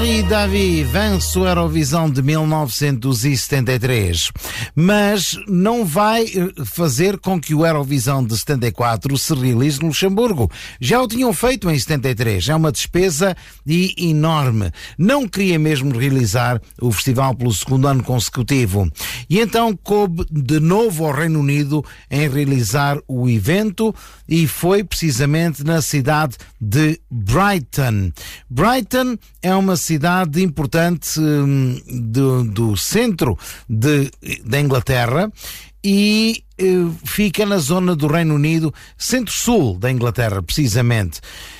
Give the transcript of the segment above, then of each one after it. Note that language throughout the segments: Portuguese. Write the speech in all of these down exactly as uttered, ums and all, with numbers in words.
Anne-Marie David vence o Eurovisão de mil novecentos e setenta e três, mas não vai fazer com que o Eurovisão de setenta e quatro se realize no Luxemburgo. Já o tinham feito em setenta e três. É uma despesa e enorme. Não queria mesmo realizar o festival pelo segundo ano consecutivo. E então coube de novo ao Reino Unido em realizar o evento, e foi precisamente na cidade de Brighton. Brighton é uma cidade importante hum, do, do centro de, da Inglaterra e eh, fica na zona do Reino Unido, centro-sul da Inglaterra, precisamente.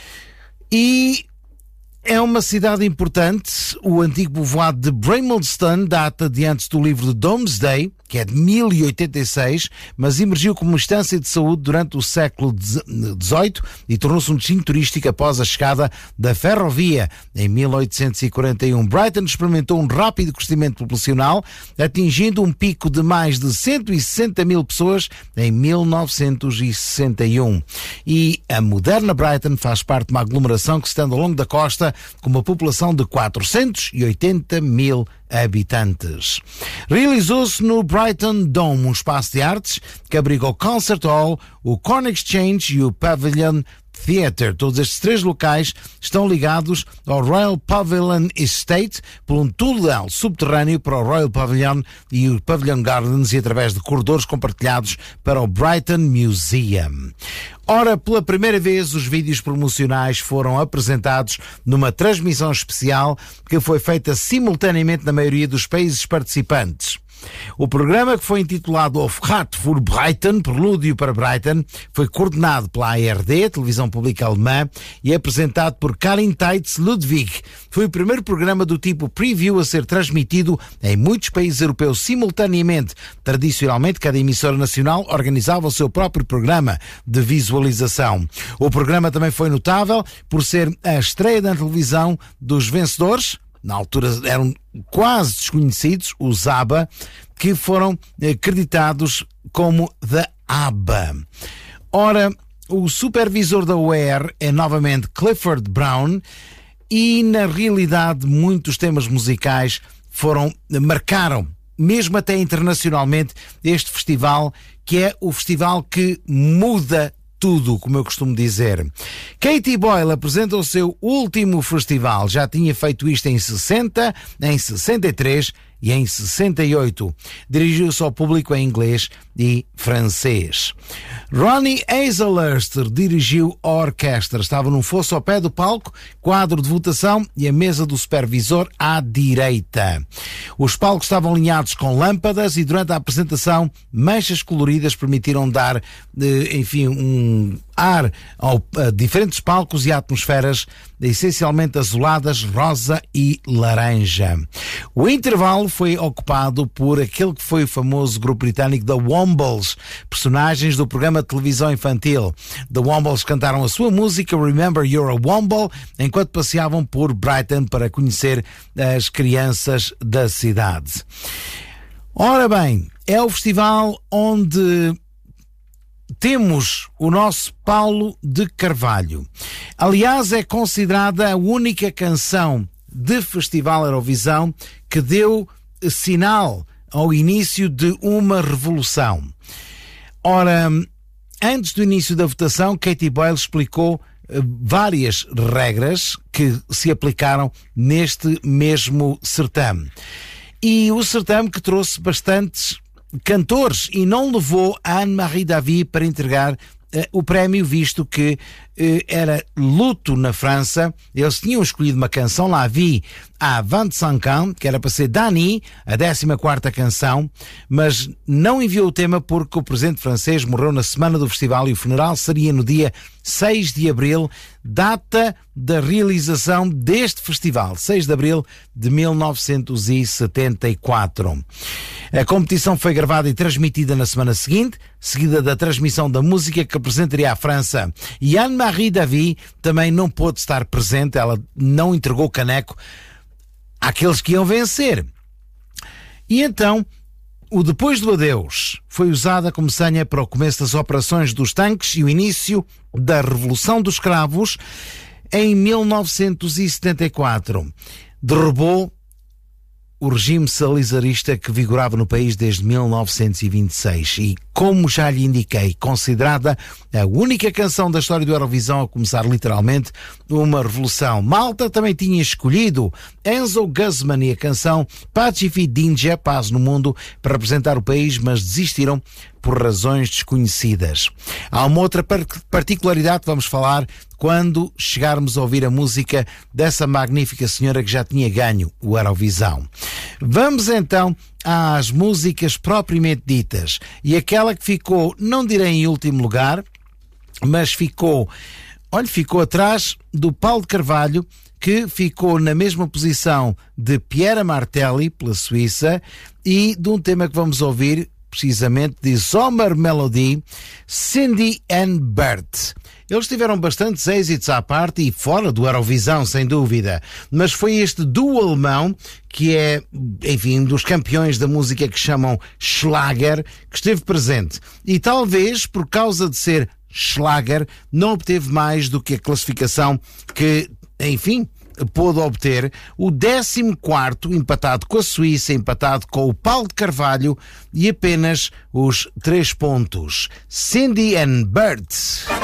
E é uma cidade importante. O antigo povoado de Bramleston data de antes do livro de Domesday, que é de mil e oitenta e seis, mas emergiu como estância de saúde durante o século dezoito e tornou-se um destino turístico após a chegada da ferrovia em mil oitocentos e quarenta e um. Brighton experimentou um rápido crescimento populacional, atingindo um pico de mais de cento e sessenta mil pessoas em mil novecentos e sessenta e um. E a moderna Brighton faz parte de uma aglomeração que se estende ao longo da costa, com uma população de quatrocentos e oitenta mil habitantes. Realizou-se no Brighton Dome, um espaço de artes que abriga o Concert Hall, o Corn Exchange e o Pavilion Theatre. Todos estes três locais estão ligados ao Royal Pavilion Estate por um túnel subterrâneo para o Royal Pavilion e o Pavilion Gardens, e através de corredores compartilhados para o Brighton Museum. Ora, pela primeira vez os vídeos promocionais foram apresentados numa transmissão especial que foi feita simultaneamente na maioria dos países participantes. O programa, que foi intitulado Auftrag für Brighton, Prelúdio para Brighton, foi coordenado pela A R D, a televisão pública alemã, e apresentado por Karin Teitz Ludwig. Foi o primeiro programa do tipo preview a ser transmitido em muitos países europeus simultaneamente. Tradicionalmente, cada emissora nacional organizava o seu próprio programa de visualização. O programa também foi notável por ser a estreia da televisão dos vencedores. Na altura eram quase desconhecidos, os ABBA, que foram acreditados como The ABBA. Ora, o supervisor da U E R é novamente Clifford Brown, e na realidade muitos temas musicais foram, marcaram, mesmo até internacionalmente, este festival, que é o festival que muda tudo, como eu costumo dizer. Katie Boyle apresenta o seu último festival. Já tinha feito isto em sessenta, em sessenta e três e em sessenta e oito. Dirigiu-se ao público em inglês e francês. Ronnie Hazelhurst dirigiu a orquestra. Estava num fosso ao pé do palco, quadro de votação e a mesa do supervisor à direita. Os palcos estavam alinhados com lâmpadas e durante a apresentação manchas coloridas permitiram dar, enfim, um ar ao, a diferentes palcos e atmosferas essencialmente azuladas, rosa e laranja. O intervalo foi ocupado por aquele que foi o famoso grupo britânico The Wombles, personagens do programa de televisão infantil. The Wombles cantaram a sua música Remember You're a Womble enquanto passeavam por Brighton para conhecer as crianças da cidade. Ora bem, é o festival onde temos o nosso Paulo de Carvalho. Aliás, é considerada a única canção de Festival Eurovisão que deu sinal ao início de uma revolução. Ora, antes do início da votação, Katie Boyle explicou várias regras que se aplicaram neste mesmo certame. E o certame que trouxe bastantes cantores e não levou a Anne-Marie David para entregar uh, o prémio, visto que uh, era luto na França. Eles tinham escolhido uma canção, La Vie à vingt-cinq ans, que era para ser Dani, a décima quarta canção, mas não enviou o tema porque o presidente francês morreu na semana do festival e o funeral seria no dia seis de abril, data da realização deste festival, seis de abril de mil novecentos e setenta e quatro. A competição foi gravada e transmitida na semana seguinte, seguida da transmissão da música que apresentaria a França. E Anne-Marie David também não pôde estar presente, ela não entregou o caneco àqueles que iam vencer. E então, o Depois do Adeus foi usada como senha para o começo das operações dos tanques e o início da Revolução dos Cravos em mil novecentos e setenta e quatro. derrubou o regime salazarista que vigorava no país desde mil novecentos e vinte e seis e, como já lhe indiquei, considerada a única canção da história do Eurovisão a começar literalmente uma revolução. Malta também tinha escolhido Enzo Guzman e a canção Pacifi Dinja, Paz no Mundo, para representar o país, mas desistiram por razões desconhecidas. Há uma outra particularidade que vamos falar quando chegarmos a ouvir a música dessa magnífica senhora que já tinha ganho o Eurovisão. Vamos então às músicas propriamente ditas. E aquela que ficou, não direi em último lugar, mas ficou, olha, ficou atrás do Paulo de Carvalho, que ficou na mesma posição de Piera Martelli, pela Suíça, e de um tema que vamos ouvir, precisamente, de Sommer Melody, Cindy and Bert. Eles tiveram bastantes êxitos à parte e fora do Eurovisão, sem dúvida, mas foi este duo alemão, que é, enfim, um dos campeões da música que chamam Schlager, que esteve presente. E talvez, por causa de ser Schlager, não obteve mais do que a classificação que, enfim, pôde obter o décimo quarto, empatado com a Suíça, empatado com o Paulo de Carvalho, e apenas os três pontos. Cindy and Bert.